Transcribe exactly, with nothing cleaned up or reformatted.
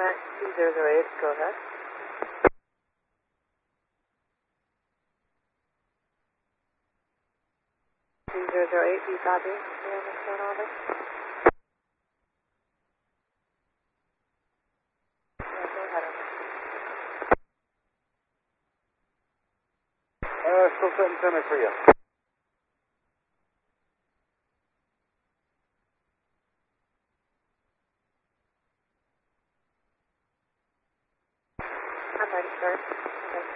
Max two zero zero eight, go ahead. two zero zero eight, do you copy? Yeah, what's going on there? Yeah, go ahead. Uh, still setting center for you. I'm ready, sir. Okay.